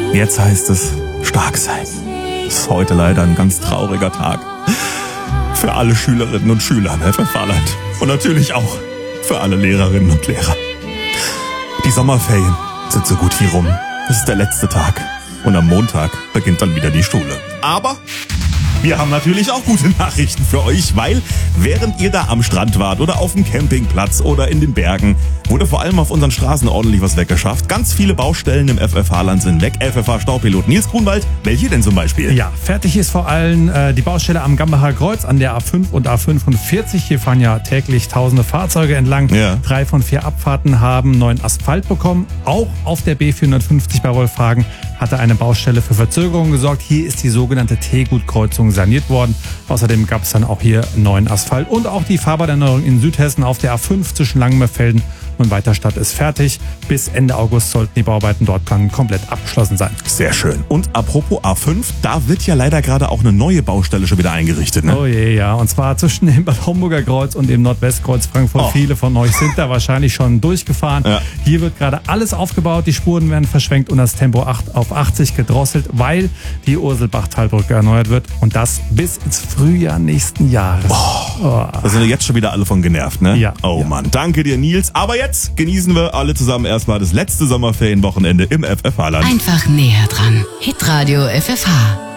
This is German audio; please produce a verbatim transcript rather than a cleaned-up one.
Jetzt heißt es stark sein. Ist heute leider ein ganz trauriger Tag. Für alle Schülerinnen und Schüler im F F Saarland. Und natürlich auch für alle Lehrerinnen und Lehrer. Die Sommerferien sind so gut wie rum. Es ist der letzte Tag. Und am Montag beginnt dann wieder die Schule. Aber wir haben natürlich auch gute Nachrichten für euch, weil während ihr da am Strand wart oder auf dem Campingplatz oder in den Bergen, wurde vor allem auf unseren Straßen ordentlich was weggeschafft. Ganz viele Baustellen im F F Saarland sind weg. F F A-Staupilot Nils Grunwald, welche denn zum Beispiel? Ja, fertig ist vor allem äh, die Baustelle am Gambacher Kreuz an der A fünf und A fünfundvierzig. Hier fahren ja täglich tausende Fahrzeuge entlang. Ja. Drei von vier Abfahrten haben neuen Asphalt bekommen. Auch auf der B vierhundertfünfzig bei Wolfhagen hatte eine Baustelle für Verzögerung gesorgt. Hier ist die sogenannte Tegut-Kreuzung saniert worden. Außerdem gab es dann auch hier neuen Asphalt. Und auch die Fahrbahnerneuerung in Südhessen auf der A fünf zwischen Langenmerfelden und Weiterstadt ist fertig. Bis Ende August sollten die Bauarbeiten dort komplett abgeschlossen sein. Sehr schön. Und apropos A fünf, da wird ja leider gerade auch eine neue Baustelle schon wieder eingerichtet, ne? Oh je, ja. Und zwar zwischen dem Bad Homburger Kreuz und dem Nordwestkreuz Frankfurt. Oh. Viele von euch sind da wahrscheinlich schon durchgefahren. Ja. Hier wird gerade alles aufgebaut, die Spuren werden verschwenkt und das Tempo acht auf achtzig gedrosselt, weil die Urselbach-Talbrücke erneuert wird. Und das bis ins Frühjahr nächsten Jahres. Oh. Oh. Da sind wir jetzt schon wieder alle von genervt, ne? Ja. Oh Ja. Mann, danke dir, Nils. Aber jetzt genießen wir alle zusammen erstmal das letzte Sommerferienwochenende im F F Saarland. Einfach näher dran. Hitradio F F H.